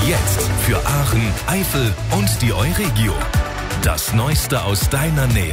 Jetzt für Aachen, Eifel und die Euregio. Das Neueste aus deiner Nähe.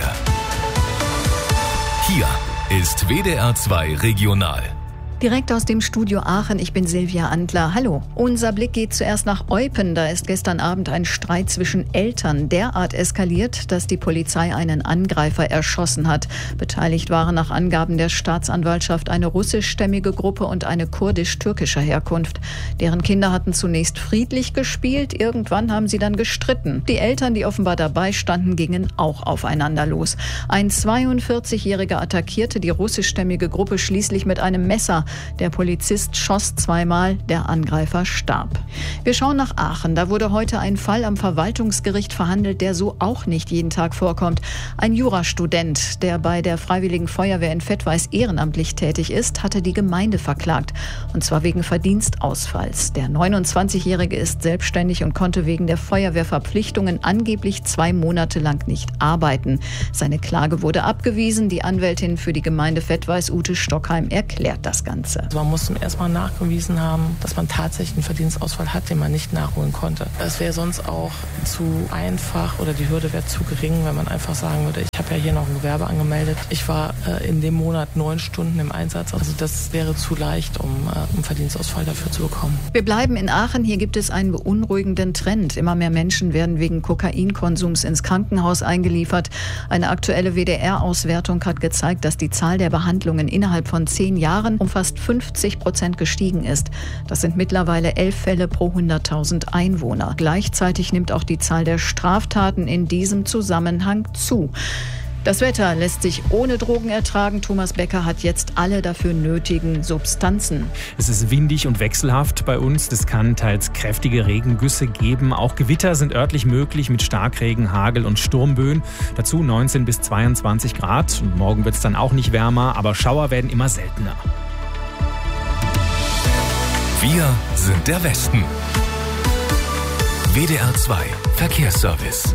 Hier ist WDR 2 Regional. Direkt aus dem Studio Aachen, ich bin Silvia Antler. Hallo. Unser Blick geht zuerst nach Eupen. Da ist gestern Abend ein Streit zwischen Eltern derart eskaliert, dass die Polizei einen Angreifer erschossen hat. Beteiligt waren nach Angaben der Staatsanwaltschaft eine russischstämmige Gruppe und eine kurdisch-türkischer Herkunft. Deren Kinder hatten zunächst friedlich gespielt, irgendwann haben sie dann gestritten. Die Eltern, die offenbar dabei standen, gingen auch aufeinander los. Ein 42-Jähriger attackierte die russischstämmige Gruppe schließlich mit einem Messer. Der Polizist schoss zweimal, der Angreifer starb. Wir schauen nach Aachen. Da wurde heute ein Fall am Verwaltungsgericht verhandelt, der so auch nicht jeden Tag vorkommt. Ein Jurastudent, der bei der Freiwilligen Feuerwehr in Vettweiß ehrenamtlich tätig ist, hatte die Gemeinde verklagt. Und zwar wegen Verdienstausfalls. Der 29-Jährige ist selbstständig und konnte wegen der Feuerwehrverpflichtungen angeblich 2 Monate lang nicht arbeiten. Seine Klage wurde abgewiesen. Die Anwältin für die Gemeinde Vettweiß, Ute Stockheim, erklärt das Ganze. Man muss erstmal nachgewiesen haben, dass man tatsächlich einen Verdienstausfall hat, den man nicht nachholen konnte. Es wäre sonst auch zu einfach oder die Hürde wäre zu gering, wenn man einfach sagen würde, ich habe ja hier noch ein Gewerbe angemeldet. Ich war in dem Monat 9 Stunden im Einsatz. Also das wäre zu leicht, um einen Verdienstausfall dafür zu bekommen. Wir bleiben in Aachen. Hier gibt es einen beunruhigenden Trend. Immer mehr Menschen werden wegen Kokainkonsums ins Krankenhaus eingeliefert. Eine aktuelle WDR-Auswertung hat gezeigt, dass die Zahl der Behandlungen innerhalb von 10 Jahren um fast 50% gestiegen ist. Das sind mittlerweile 11 Fälle pro 100.000 Einwohner. Gleichzeitig nimmt auch die Zahl der Straftaten in diesem Zusammenhang zu. Das Wetter lässt sich ohne Drogen ertragen. Thomas Becker hat jetzt alle dafür nötigen Substanzen. Es ist windig und wechselhaft bei uns. Es kann teils kräftige Regengüsse geben. Auch Gewitter sind örtlich möglich mit Starkregen, Hagel und Sturmböen. Dazu 19 bis 22 Grad. Und morgen wird es dann auch nicht wärmer, aber Schauer werden immer seltener. Wir sind der Westen. WDR 2 Verkehrsservice.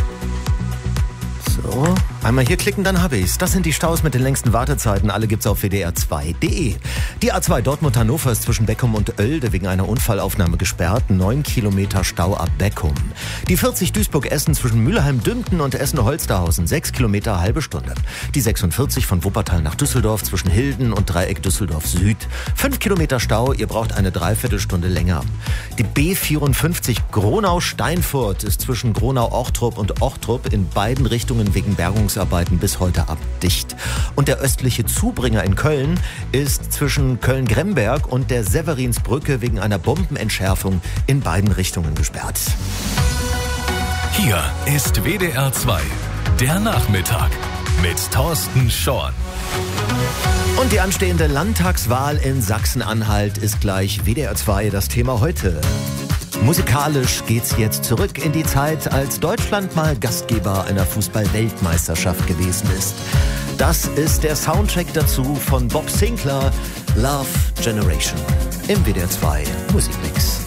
So, einmal hier klicken, dann habe ich's. Das sind die Staus mit den längsten Wartezeiten. Alle gibt's auf wdr2.de. Die A2 Dortmund-Hannover ist zwischen Beckum und Oelde wegen einer Unfallaufnahme gesperrt. 9 Kilometer Stau ab Beckum. Die 40 Duisburg-Essen zwischen Mülheim-Dümpen und Essen-Holsterhausen. 6 Kilometer, halbe Stunde. Die 46 von Wuppertal nach Düsseldorf zwischen Hilden und Dreieck Düsseldorf Süd. 5 Kilometer Stau, ihr braucht eine Dreiviertelstunde länger. Die B54 Gronau-Steinfurt ist zwischen Gronau-Ochtrup und Ochtrup in beiden Richtungen wegen Bergungsarbeiten bis heute abdicht. Und der östliche Zubringer in Köln ist zwischen Köln-Gremberg und der Severinsbrücke wegen einer Bombenentschärfung in beiden Richtungen gesperrt. Hier ist WDR 2, der Nachmittag mit Thorsten Schorn. Und die anstehende Landtagswahl in Sachsen-Anhalt ist gleich WDR 2 das Thema heute. Musikalisch geht's jetzt zurück in die Zeit, als Deutschland mal Gastgeber einer Fußball-Weltmeisterschaft gewesen ist. Das ist der Soundtrack dazu von Bob Sinclar, Love Generation im WDR 2 Musikmix.